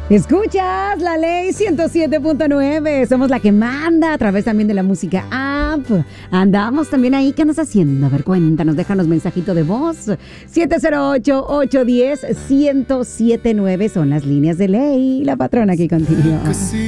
Escuchas la ley 107.9. Somos la que manda a través también de la música app. Andamos también ahí. ¿Qué andas haciendo? A ver, cuéntanos, déjanos mensajito de voz. 708-810-1079 son las líneas de ley. La patrona aquí contigo.